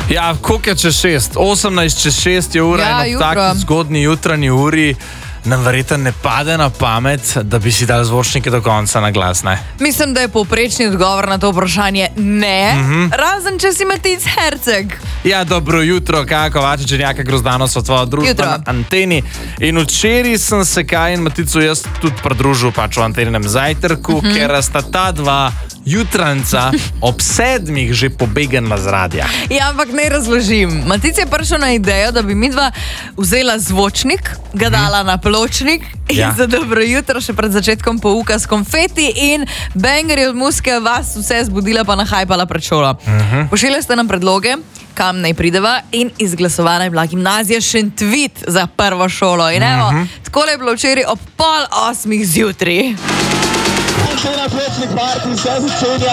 Ja, koliko je čez 6? 18 čez 6 je ura Ja, in ob jutro. taki zgodnji jutranji uri nam verjetno ne pade na pamet, da bi si dali zvočnike do konca na glas, ne? Mislim, da je povprečni odgovor na to vprašanje ne, razen če si Matic Herceg. Ja, dobro jutro, Kaja Kovačič in Jaka Grozdano so tvoja družba Jutro. na Anteni. In včeraj sem se Kaj in Maticu jaz tudi pridružil pač v Anteninem zajtrku, ker sta ta dva jutranca ob 7 že pobegnila z radia. Ja, ampak ne razložim. Matic je prišel na idejo, da bi midva vzela zvočnik, ga dala na pločnik in Ja. za dobro jutro še pred začetkom pouka s konfeti in bangerji od muske vas vse zbudila pa nahajpala pred šolo. Pošiljali ste nam predloge, kam naj prideva in izglasovana je bila gimnazija Šentvit za prvo šolo. In evo, takole je bilo včeraj ob 7:30 zjutraj. Še na pločnik party se začenja.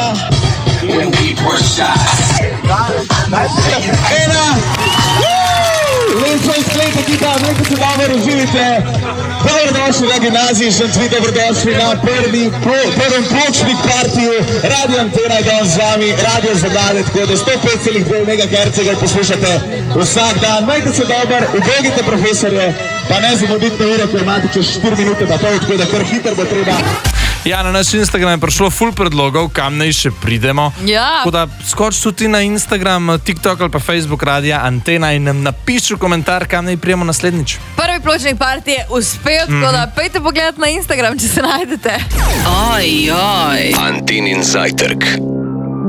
Ena! Lepo izgled ekipa, nekaj se dobro uživite. Dobrodošli na gimnaziji Šentvit, dobrodošli na prvem pločnik partiju. Radio Antena je danes z vami, radio za mlade, tako da 105,2 MHz poslušate vsak dan. Majte se dober, ubogite profesorje, pa ne zamudite ure, ko imate čez 4 minute pa pol, tako da kar hitro bo treba. Ja, na naš Instagram je prišlo ful predlogov, kam naj še pridemo. Ja. Tako da skoč tudi na Instagram, TikTok ali pa Facebook radia Antena in nam napiši komentar, kam naj pridemo naslednjič. Prvi pločnik partije je uspel, tako da pejte pogledat na Instagram, če se najdete. Antenin zajtrk.